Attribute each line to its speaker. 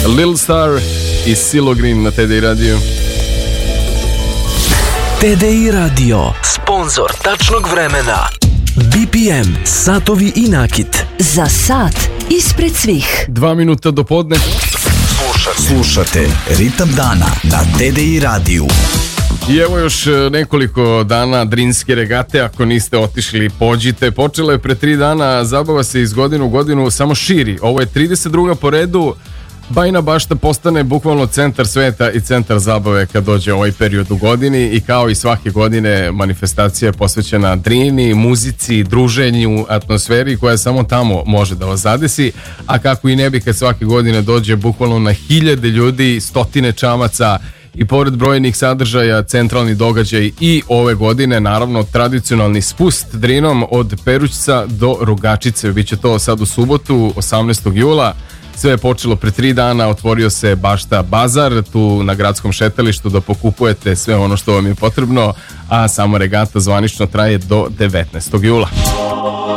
Speaker 1: Lil Star i Silo Green na TDI Radio.
Speaker 2: TDI Radio, sponzor tačnog vremena. BPM, satovi i nakit.
Speaker 3: Za sat ispred svih.
Speaker 1: 2 minuta do podne.
Speaker 2: Slušate Ritam dana na TDI radiju.
Speaker 1: I evo još nekoliko dana Drinske regate, ako niste otišli, pođite. Počela je pre 3 dana, zabava se iz godine u godinu samo širi. Ovo je 32. po redu. Bajina Bašta postane bukvalno centar sveta i centar zabave kad dođe ovaj period u godini i kao i svake godine manifestacija je posvećena Drini, muzici, druženju, atmosferi koja samo tamo može da vas zadesi, a kako i ne bi kad svake godine dođe bukvalno na hiljade ljudi, stotine čamaca i pored brojnih sadržaja centralni događaj i ove godine naravno tradicionalni spust Drinom od Perućca do Rogačice, biće to sad u subotu 18. jula. Sve je počelo pre 3 dana, otvorio se Bašta bazar tu na gradskom šetalištu da pokupujete sve ono što vam je potrebno, a sama regata zvanično traje do 19. jula.